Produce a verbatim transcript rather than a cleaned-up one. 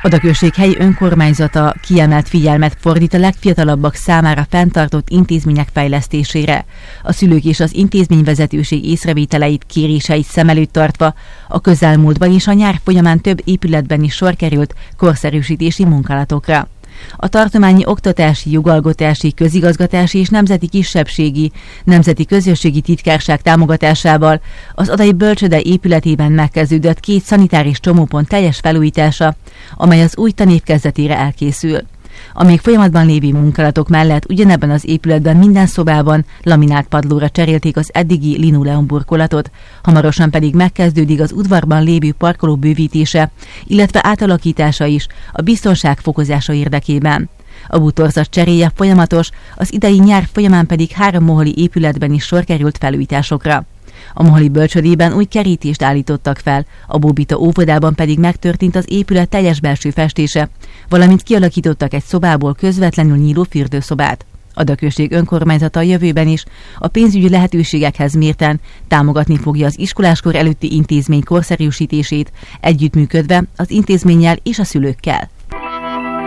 Adaközség helyi önkormányzata kiemelt figyelmet fordít a legfiatalabbak számára fenntartott intézmények fejlesztésére. A szülők és az intézményvezetőség észrevételeit, kéréseit szem előtt tartva a közelmúltban és a nyár folyamán több épületben is sor került korszerűsítési munkálatokra. A tartományi oktatási, jogalkotási, közigazgatási és nemzeti kisebbségi, nemzeti közösségi titkárság támogatásával az Adai Bölcsőde épületében megkezdődött két szanitáris csomópont teljes felújítása, amely az új tanév kezdetére elkészül. A még folyamatban lévő munkálatok mellett ugyanebben az épületben minden szobában laminált padlóra cserélték az eddigi linoleum burkolatot, hamarosan pedig megkezdődik az udvarban lévő parkoló bővítése, illetve átalakítása is a biztonság fokozása érdekében. A bútorzat cseréje folyamatos, az idei nyár folyamán pedig három moholi épületben is sor került felújításokra. A moholi bölcsődében új kerítést állítottak fel, a Bóbita óvodában pedig megtörtént az épület teljes belső festése, valamint kialakítottak egy szobából közvetlenül nyíló fürdőszobát. Adaközség önkormányzata a jövőben is a pénzügyi lehetőségekhez mérten támogatni fogja az iskoláskor előtti intézmény korszerűsítését, együttműködve az intézménnyel és a szülőkkel.